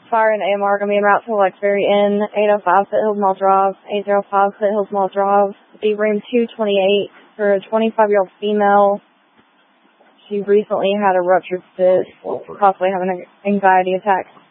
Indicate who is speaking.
Speaker 1: Fire and AMR going to be en route to Lexberry Inn, 805 Foothills Mall Drive, 805 Foothills Mall Drive, be room 228 for a 25-year-old female. She recently had a ruptured fist, possibly having an anxiety attack.